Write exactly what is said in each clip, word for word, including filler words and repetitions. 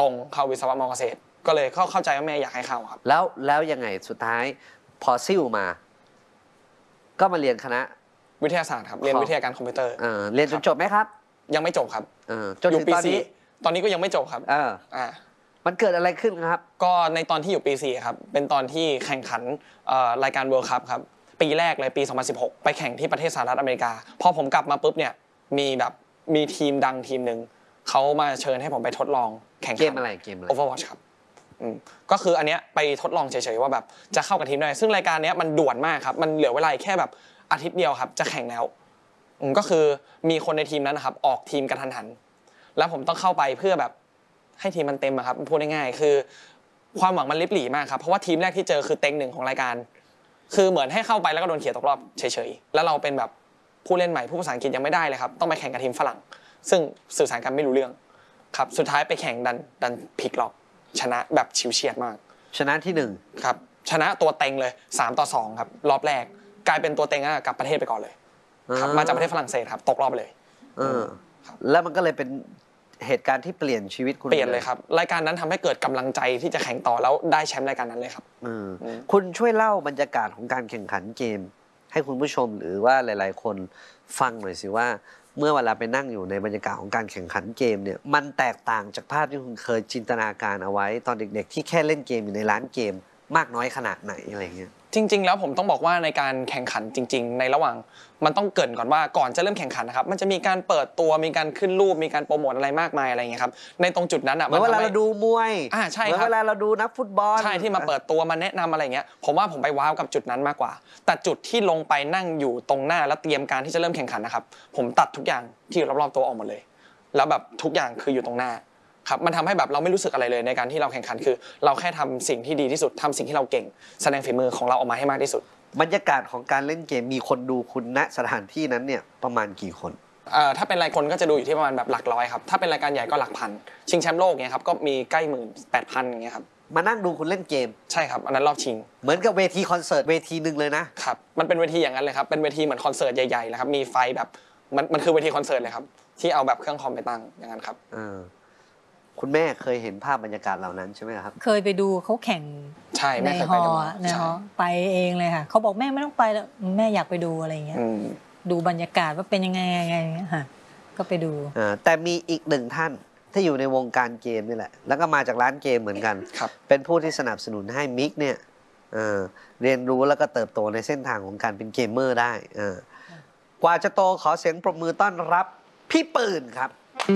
รงเข้าวิศวะมอเกษตรก็เลยเข้าเข้าใจว่าแม่อยากให้เข้าครับแล้วแล้วยังไงสุดท้ายพอซิ่วมาก็มาเรียนคณะวิทยาศาสตร์ครับเรียนวิทยาการคอมพิวเตอร์เรียนจนจบไหมครับยังไม่จบครับจนถึงตอนนี้ตอนนี้ก็ยังไม่จบครับอ่ามันเกิดอะไรขึ้นครับก็ในตอนที่อยู่ปีสี่ครับเป็นตอนที่แข่งขันรายการ World Cup ครับปีแรกเลยปีสองพันสิบหกไปแข่งที่ประเทศสหรัฐอเมริกาพอผมกลับมาปุ๊บเนี่ยมีแบบมีทีมดังทีมหนึ่งเขามาเชิญให้ผมไปทดลองแข่งขันเกมอะไรเกมอะไร Overwatch ครับก็คืออันเนี้ยไปทดลองเฉยๆว่าแบบจะเข้ากับทีมได้ซึ่งรายการเนี้ยมันด่วนมากครับมันเหลือเวลาแค่แบบอาทิตย์เดียวครับจะแข่งแล้วก็คือมีคนในทีมนั้นนะครับออกทีมกระทันหันแล้วผมต้องเข้าไปเพื่อแบบให้ทีมมันเต็มครับพูดง่ายๆคือความหวังมันลิบหลี่มากครับเพราะว่าทีมแรกที่เจอคือเต็งหนึ่งของรายการคือเหมือนให้เข้าไปแล้วก็โดนเขี่ยตกรอบเฉยๆแล้วเราเป็นแบบผู้เล่นใหม่ผู้ภาษาอังกฤษยังไม่ได้เลยครับต้องไปแข่งกับทีมฝรั่งซึ่งสื่อสารกันไม่รู้เรื่องครับสุดท้ายไปแข่งดันดันพลิกล็อกชนะแบบชิวเฉียดมากชนะที่หนึ่งครับชนะตัวเต็งเลยสามต่อสองครับรอบแรกกลายเป็นตัวเต็งกลับประเทศไปก่อนเลยครับมาจากประเทศฝรั่งเศสครับตกรอบไปเลยแล้วมันก็เลยเป็นเหตุการณ์ที่เปลี่ยนชีวิตคุณเปลี่ยนเลยครับรายการนั้นทำให้เกิดกำลังใจที่จะแข่งต่อแล้วได้แชมป์รายการนั้นเลยครับคุณช่วยเล่าบรรยากาศของการแข่งขันเกมให้คุณผู้ชมหรือว่าหลายๆคนฟังหน่อยสิว่าเมื่อเวลาไปนั่งอยู่ในบรรยากาศของการแข่งขันเกมเนี่ยมันแตกต่างจากภาพที่คุณเคยจินตนาการเอาไว้ตอนเด็กๆที่แค่เล่นเกมอยู่ในร้านเกมมากน้อยขนาดไหนอะไรเงี้ยจริงๆแล้วผมต้องบอกว่าในการแข่งขันจริงๆในระหว่างมันต้องเกริ่นก่อนว่าก่อนจะเริ่มแข่งขันนะครับมันจะมีการเปิดตัวมีการขึ้นรูปมีการโปรโมทอะไรมากมายอะไรเงี้ยครับในตรงจุดนั้นอ่ะเมื่อเวลาเราดูมวยอ่าใช่ครับเมื่อเวลาเราดูนักฟุตบอลใช่ที่มาเปิดตัวมาแนะนำอะไรเงี้ยผมว่าผมไปว้าวกับจุดนั้นมากกว่าแต่จุดที่ลงไปนั่งอยู่ตรงหน้าแล้วเตรียมการที่จะเริ่มแข่งขันนะครับผมตัดทุกอย่างที่อยู่รอบๆตัวออกหมดเลยแล้วแบบทุกอย่างคืออยู่ตรงหน้าครับมันทำให้แบบเราไม่รู้สึกอะไรเลยในการที่เราแข่งขันคือเราแค่ทำสิ่งที่ดีที่สุดทำสิ่งที่เราเก่งแสดงฝีมือของเราออกมาให้มากที่สุดบรรยากาศของการเล่นเกมมีคนดูคุณณสถานที่นั้นเนี่ยประมาณกี่คนเอ่อถ้าเป็นรายคนก็จะดูอยู่ที่ประมาณแบบหลักร้อยครับถ้าเป็นรายการใหญ่ก็หลักพันชิงแชมป์โลกเงี้ยครับก็มีใกล้หมื่นแปดพันอย่างเงี้ยครับมานั่งดูคุณเล่นเกมใช่ครับอันนั้นรอบชิงเหมือนกับเวทีคอนเสิร์ตเวทีนึงเลยนะครับมันเป็นเวทีอย่างนั้นเลยครับเป็นเวทีเหมือนคอนเสิร์ตใหญ่ๆเลยครับมีไฟแบบมันมันคือเวทีคอนเสิร์ตเลยครับที่เอาแบบเครื่องคอมไปตั้งอย่างนั้นครับคุณแม่เคยเห็นภาพบรรยากาศเหล่านั้นใช่ไหมครับเคยไปดูเขาแข่งในฮอในฮอไปเองเลยค่ะเขาบอกแม่ไม่ต้องไปแล้วแม่อยากไปดูอะไรอย่างเงี้ยดูบรรยากาศว่าเป็นยังไงอะไรอย่างเงี้ยค่ะก็ไปดูแต่มีอีกหนึ่งท่านที่อยู่ในวงการเกมนี่แหละแล้วก็มาจากร้านเกมเหมือนกันเป็นผู้ที่สนับสนุนให้มิกเนี่ยเรียนรู้แล้วก็เติบโตในเส้นทางของการเป็นเกมเมอร์ได้กว่าจะโตขอเสียงปรบมือต้อนรับพี่ปืนครับ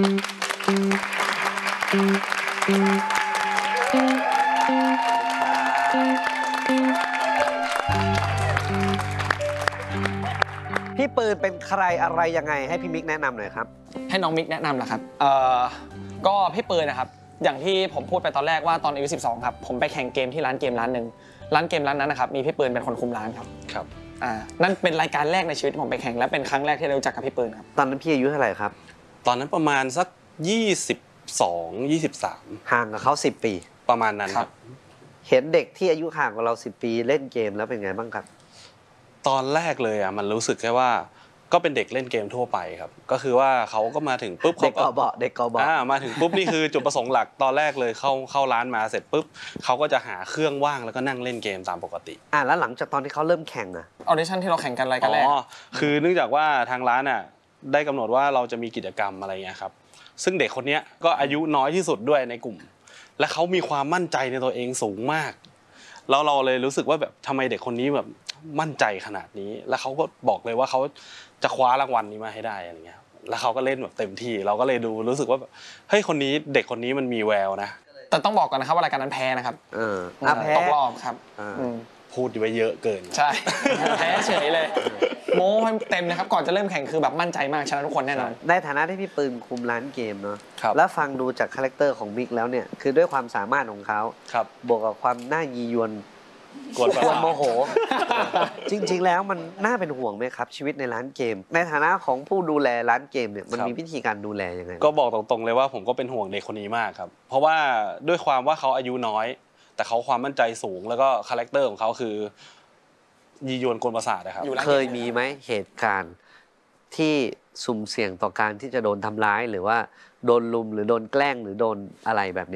พี่ปืนเป็นใครอะไรยังไงให้พี่มิกแนะนำหน่อยครับให้น้องมิกแนะนำเหรอครับเอ่อก็พี่ปืนนะครับอย่างที่ผมพูดไปตอนแรกว่าตอนอายุสิบสองครับผมไปแข่งเกมที่ร้านเกมร้านหนึ่งร้านเกมร้านนั้นนะครับมีพี่ปืนเป็นคนคุมร้านครับครับอ่านั่นเป็นรายการแรกในชีวิตผมไปแข่งและเป็นครั้งแรกที่ได้รู้จักกับพี่ปืนครับตอนนั้นพี่อายุเท่าไหร่ครับตอนนั้นประมาณสักยี่สิบสอง ยี่สิบสามห่างกับเขาสิบปีประมาณนั้นครับเห็นเด็กที่อายุห่างกว่าเราสิบปีเล่นเกมแล้วเป็นไงบ้างครับตอนแรกเลยอ่ะมันรู้สึกแค่ว่าก็เป็นเด็กเล่นเกมทั่วไปครับก็คือว่าเขาก็มาถึงปุ๊บเด็กกอบอกเด็กกอบอกอ่ามาถึงปุ๊บนี่คือจุดประสงค์หลักตอนแรกเลยเข้าเข้าร้านมาเสร็จปุ๊บเขาก็จะหาเครื่องว่างแล้วก็นั่งเล่นเกมตามปกติอ่าแล้วหลังจากตอนที่เขาเริ่มแข่งอ่ะออดิชั่นที่เราแข่งกันอะไรกันแรกอ๋อคือเนื่องจากว่าทางร้านอ่ะได้กำหนดว่าเราจะมีกิจกรรมอะไรเงี้ยครับซึ่งเด็กคนนี้ก็อายุน้อยที่สุดด้วยในกลุ่มและเขามีความมั่นใจในตัวเองสูงมากแล้วเราเลยรู้สึกว่าแบบทำไมเด็กคนนี้แบบมั่นใจขนาดนี้แล้วเขาก็บอกเลยว่าเขาจะคว้ารางวัลนี้มาให้ได้อะไรเงี้ยแล้วเขาก็เล่นแบบเต็มที่เราก็เลยดูรู้สึกว่าแบบเฮ้ยคนนี้เด็กคนนี้มันมีแววนะแต่ต้องบอกก่อนนะครับว่ารายการนั้นแพ้นะครับเออตกรอบครับพูดไว้เยอะเกินใช่แพ้เฉยเลยโม้ให้เต็มนะครับก่อนจะเริ่มแข่งคือแบบมั่นใจมากชนะทุกคนแน่นอนในฐานะที่พี่ปืนคุมร้านเกมเนาะแล้วฟังดูจากคาแรคเตอร์ของมิกแล้วเนี่ยคือด้วยความสามารถของเขาบวกกับความน่ายียวนกวนโมโหจริงๆแล้วมันน่าเป็นห่วงไหมครับชีวิตในร้านเกมในฐานะของผู้ดูแลร้านเกมเนี่ยมันมีวิธีการดูแลยังไงก็บอกตรงๆเลยว่าผมก็เป็นห่วงเด็กคนนี้มากครับเพราะว่าด้วยความว่าเขาอายุน้อยแต่เขาความมั่นใจสูงแล้วก็คาแรคเตอร์ของเขาคือยียวนกวนประสาทนะครับเคยมีไหมเหตุการณ์ที่สุ่มเสี่ยงต่อการที่จะโดนทำร้ายหรือว่าโดนลุมหรือโดนแกล้งหรือโดนอะไรแบบนี้